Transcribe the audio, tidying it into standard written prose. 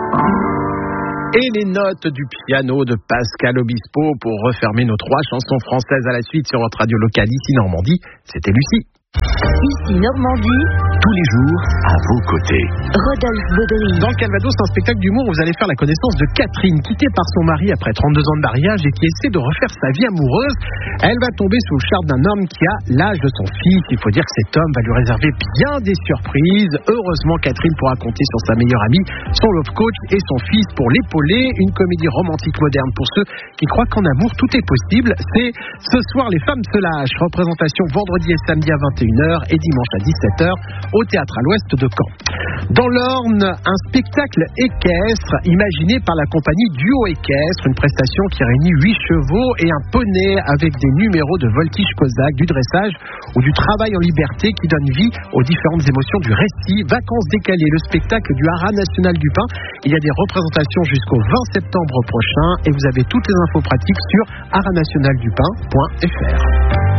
Et les notes du piano de Pascal Obispo pour refermer nos 3 chansons françaises à la suite sur votre radio locale ici Normandie. C'était Lucie. Ici Normandie, tous les jours à vos côtés. Rodolphe Baudry. Dans le Calvados, un spectacle d'humour où vous allez faire la connaissance de Catherine, quittée par son mari après 32 ans de mariage et qui essaie de refaire sa vie amoureuse. Elle va tomber sous le charme d'un homme qui a l'âge de son fils. Il faut dire que cet homme va lui réserver bien des surprises. Heureusement, Catherine pourra compter sur sa meilleure amie, son love coach et son fils pour l'épauler. Une comédie romantique moderne pour ceux qui croient qu'en amour tout est possible. C'est ce soir Les Femmes se lâchent. Représentation vendredi et samedi à 21h et dimanche à 17h au Théâtre à l'Ouest de Caen. Dans l'Orne, un spectacle équestre imaginé par la compagnie Duo Équestre, une prestation qui réunit 8 chevaux et un poney avec des numéros de voltige-cosaque, du dressage ou du travail en liberté qui donne vie aux différentes émotions du récit. Vacances décalées, le spectacle du Haras National du Pin. Il y a des représentations jusqu'au 20 septembre prochain et vous avez toutes les infos pratiques sur harasnationaldupin.fr.